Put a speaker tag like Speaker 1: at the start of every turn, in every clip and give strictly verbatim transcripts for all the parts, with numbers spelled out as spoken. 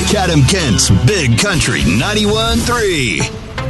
Speaker 1: Chatham-Kent's Big Country ninety-one point three.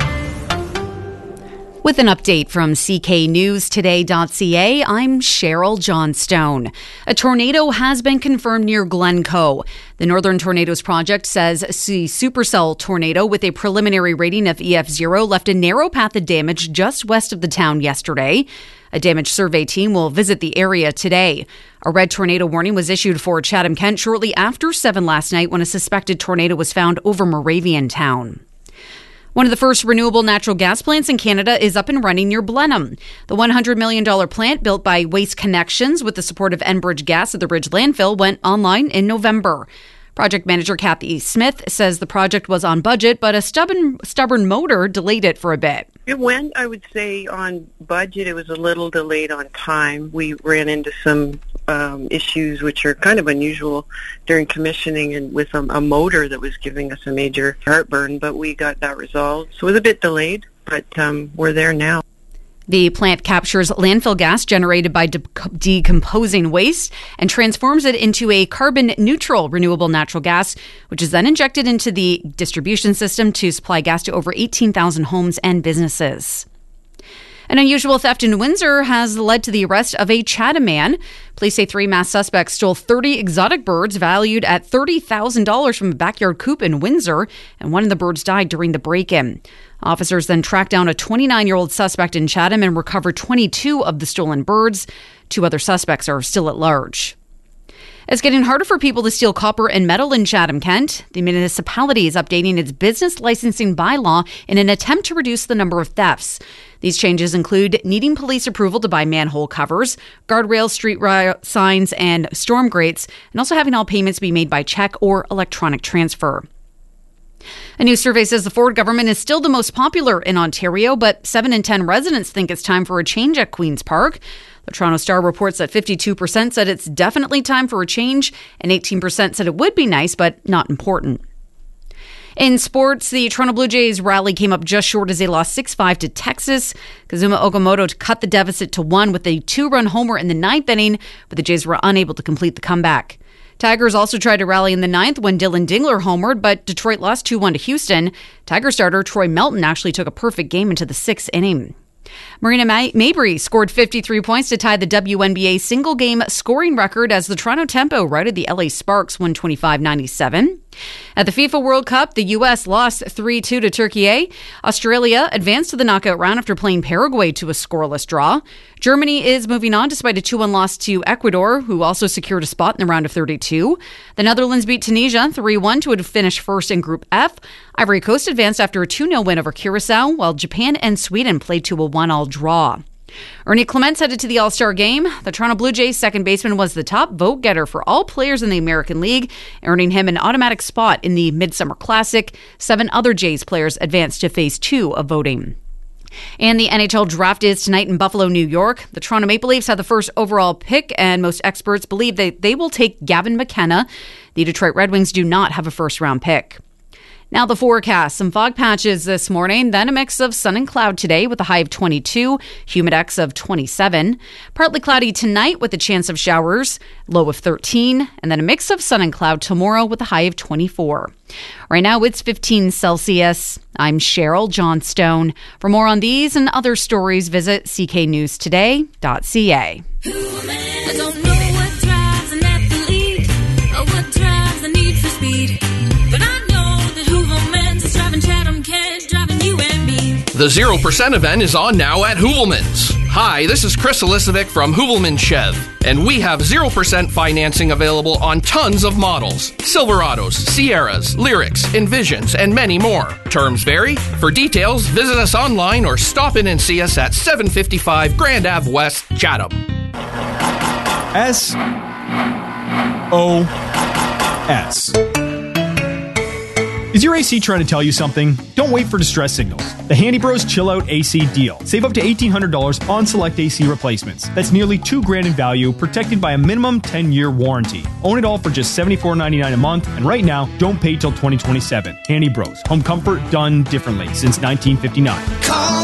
Speaker 2: With an update from C K News Today dot C A, I'm Cheryl Johnstone. A tornado has been confirmed near Glencoe. The Northern Tornadoes Project says a supercell tornado with a preliminary rating of E F zero left a narrow path of damage just west of the town yesterday. A damage survey team will visit the area today. A red tornado warning was issued for Chatham-Kent shortly after seven last night when a suspected tornado was found over Moraviantown. One of the first renewable natural gas plants in Canada is up and running near Blenheim. The one hundred million dollars plant, built by Waste Connections with the support of Enbridge Gas at the Ridge Landfill, went online in November. Project manager Kathy Smith says the project was on budget, but a stubborn, stubborn motor delayed it for a bit.
Speaker 3: It went, I would say, on budget. It was a little delayed on time. We ran into some um, issues which are kind of unusual during commissioning, and with a, a motor that was giving us a major heartburn, but we got that resolved. So it was a bit delayed, but um, we're there now.
Speaker 2: The plant captures landfill gas generated by de- decomposing waste and transforms it into a carbon-neutral renewable natural gas, which is then injected into the distribution system to supply gas to over eighteen thousand homes and businesses. An unusual theft in Windsor has led to the arrest of a Chatham man. Police say three masked suspects stole thirty exotic birds valued at thirty thousand dollars from a backyard coop in Windsor, and one of the birds died during the break-in. Officers then tracked down a twenty-nine-year-old suspect in Chatham and recovered twenty-two of the stolen birds. Two other suspects are still at large. It's getting harder for people to steal copper and metal in Chatham-Kent. The municipality is updating its business licensing bylaw in an attempt to reduce the number of thefts. These changes include needing police approval to buy manhole covers, guardrails, street ri- signs, and storm grates, and also having all payments be made by check or electronic transfer. A new survey says the Ford government is still the most popular in Ontario, but seven in ten residents think it's time for a change at Queen's Park. The Toronto Star reports that fifty-two percent said it's definitely time for a change, and eighteen percent said it would be nice, but not important. In sports, the Toronto Blue Jays rally came up just short as they lost six five to Texas. Kazuma Okamoto cut the deficit to one with a two-run homer in the ninth inning, but the Jays were unable to complete the comeback. Tigers also tried to rally in the ninth when Dylan Dingler homered, but Detroit lost two one to Houston. Tiger starter Troy Melton actually took a perfect game into the sixth inning. Marina May- Mabry scored fifty-three points to tie the W N B A single-game scoring record as the Toronto Tempo routed the L A Sparks one twenty-five ninety-seven. At the FIFA World Cup, the U S lost three two to Turkey. Australia advanced to the knockout round after playing Paraguay to a scoreless draw. Germany is moving on despite a two one loss to Ecuador, who also secured a spot in the round of thirty-two. The Netherlands beat Tunisia three one to finish first in Group F. Ivory Coast advanced after a two nil win over Curacao, while Japan and Sweden played to a one all draw. Ernie Clements headed to the All-Star game. The Toronto Blue Jays second baseman was the top vote getter for all players in the American League, earning him an automatic spot in the Midsummer Classic. Seven other Jays players advanced to phase two of voting. And the N H L draft is tonight in Buffalo, New York. The Toronto Maple Leafs had the first overall pick, and most experts believe that they will take Gavin McKenna. The Detroit Red Wings do not have a first-round pick. Now the forecast. Some fog patches this morning, then a mix of sun and cloud today with a high of twenty-two, humidex of twenty-seven. Partly cloudy tonight with a chance of showers, low of thirteen, and then a mix of sun and cloud tomorrow with a high of twenty-four. Right now it's fifteen Celsius. I'm Cheryl Johnstone. For more on these and other stories, visit C K News Today dot C A.
Speaker 4: I don't know what drives an athlete or what drives the need for speed, but I know that Hoovelman's is driving Chatham-Kent, driving you and me.
Speaker 5: The zero percent event is on now at Hoovelman's. Hi, this is Chris Elisovic from Hoovelman Chev, and we have zero percent financing available on tons of models. Silverados, Sierras, Lyrics, Envisions, and many more. Terms vary. For details, visit us online or stop in and see us at seven fifty-five Grand Ave West, Chatham.
Speaker 6: S O S. Is your A C trying to tell you something? Don't wait for distress signals. The Handy Bros Chill Out A C deal. Save up to eighteen hundred dollars on select A C replacements. That's nearly two grand in value, protected by a minimum ten-year warranty. Own it all for just seventy-four ninety-nine a month, and right now, don't pay till twenty twenty-seven. Handy Bros. Home comfort done differently since nineteen fifty-nine.
Speaker 1: Call